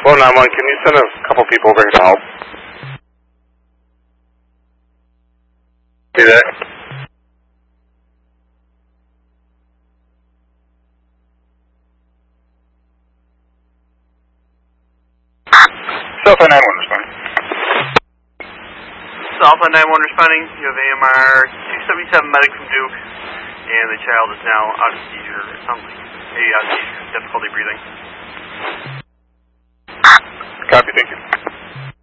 Well, 911, can you send a couple people over here to help? Do that. Alpha 911 responding. Alpha 911 responding. You have AMR 277 medic from Duke, and the child is now out of seizure. It sounds like maybe out of seizure, difficulty breathing. Copy, thank you.